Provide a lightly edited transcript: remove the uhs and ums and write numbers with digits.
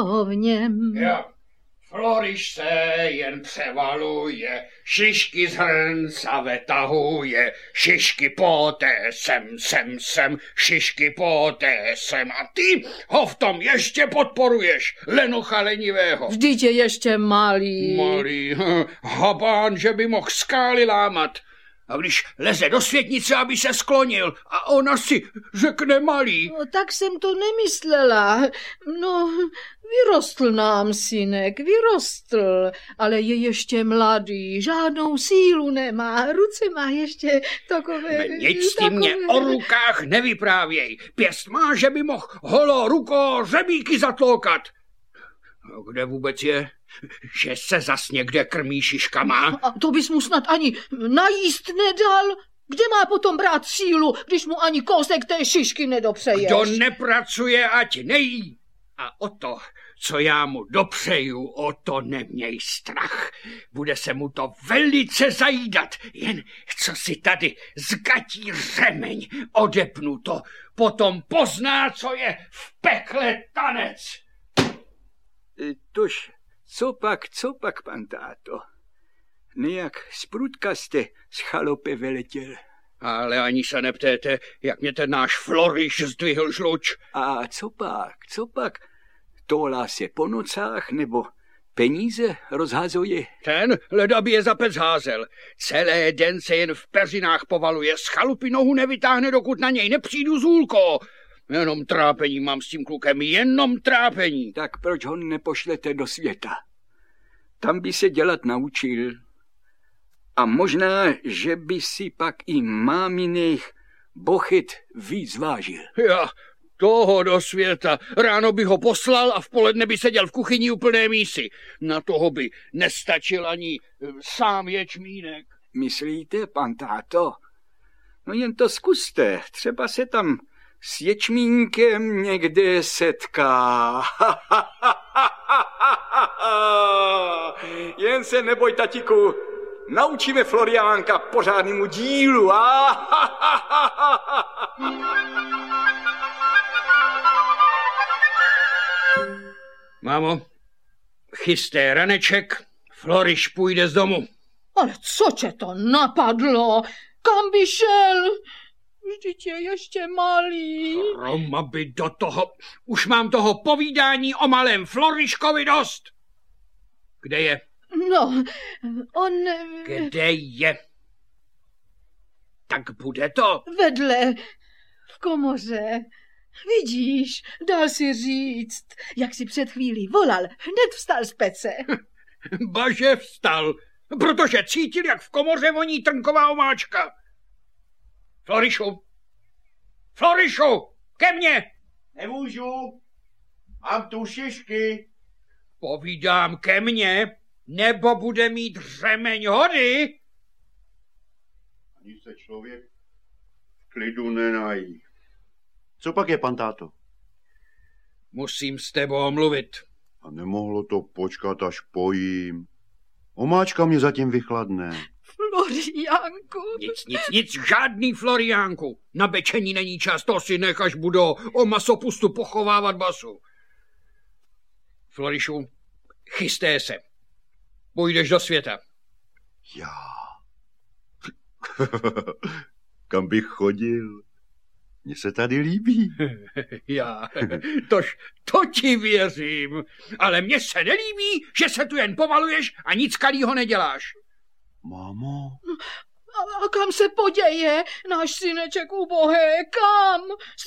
co v něm. Jo. Floriš se jen převaluje, šišky z hrnca vetahuje, šišky poté sem, šišky poté sem. A ty ho v tom ještě podporuješ, lenocha lenivého. Vždyť je ještě malý. Malý, habán, že by mohl skály lámat. A když leze do světnice, aby se sklonil, a ona si řekne malý. No, tak jsem to nemyslela. No, vyrostl nám, synek, vyrostl, ale je ještě mladý, žádnou sílu nemá, ruce má ještě takové... Nic ty mě o rukách nevyprávěj. Pěst má, že by mohl holo ruko řebíky zatloukat. A kde vůbec je? Že se zas někde krmí šiškama? A to bys mu snad ani najíst nedal? Kde má potom brát sílu, když mu ani kousek té šišky nedopřeješ? Kdo nepracuje, ať nejí. A o to, co já mu dopřeju, o to neměj strach. Bude se mu to velice zajídat, jen co si tady zgatí řemeň, odepnu to, potom pozná, co je v pekle tanec. Tož, co pak, pan táto? Nejak zprudka jste z chalupy vyletěl. Ale ani se neptéte, jak mě ten náš Floriš zdvihl žluč. A co pak? Toulá se po nocách, nebo peníze rozhazuje? Ten leda by je za pec házel. Celé den se jen v peřinách povaluje, z chalupy nohu nevytáhne, dokud na něj nepřijdu z hůlko. Jenom trápení mám s tím klukem, jenom trápení. Tak proč ho nepošlete do světa? Tam by se dělat naučil. A možná, že by si pak i máminých bochyt víc vážil. Já, toho do světa. Ráno bych ho poslal a v poledne by seděl v kuchyni u plné mísy. Na toho by nestačil ani sám ječmínek. Myslíte, pan táto? No jen to zkuste, třeba se tam s ječmínkem někde setká. Jen se neboj, tatiku, naučíme Floriánka pořádnému dílu. Mámo, chystej raneček, Floriš půjde z domu. Ale co tě to napadlo? Kam by šel? Vždyť je ještě malý. Roma by do toho... Už mám toho povídání o malém Floriškovi dost. Kde je? No, on... Kde je? Tak bude to. Vedle, v komoře. Vidíš, dal si říct, jak si před chvílí volal, hned vstal z pece. Baže vstal, protože cítil, jak v komoře voní trnková omáčka. Florišu, ke mně! Nemůžu, mám tu šišky. Povídám ke mně, nebo bude mít řemeň hody. Ani se člověk v klidu nenají. Co pak je, pan táto? Musím s tebou mluvit. A nemohlo to počkat, až pojím. Omáčka mě zatím vychladne. Floriánku. Nic, žádný Floriánku. Na pečení není čas, to si nech, až budou o masopustu pochovávat basu. Florišu, chystej se. Půjdeš do světa. Já. Kam bych chodil? Mně se tady líbí. Já, to ti věřím. Ale mně se nelíbí, že se tu jen povaluješ a nic kalýho neděláš. Mámo? A kam se poděje náš syneček ubohé? Kam?